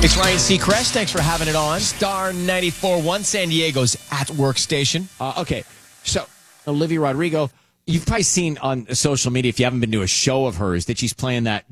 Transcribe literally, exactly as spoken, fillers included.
It's Ryan Seacrest. Thanks for having it on. Star ninety-four point one, San Diego's at work station. Uh, okay, so Olivia Rodrigo, you've probably seen on social media, if you haven't been to a show of hers, that she's playing that